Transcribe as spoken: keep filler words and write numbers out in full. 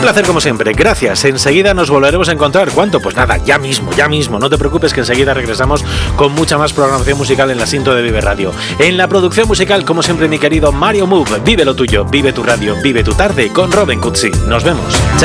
placer como siempre, gracias. Enseguida nos volveremos a encontrar. ¿Cuánto? Pues nada, ya mismo, ya mismo. No te preocupes que enseguida regresamos con mucha más programación musical en la Sinto de Vive Radio. En la producción musical, como siempre, mi querido Mario Move. Vive lo tuyo, vive tu radio, vive tu tarde con Robin Cutsi. Nos vemos. Chao.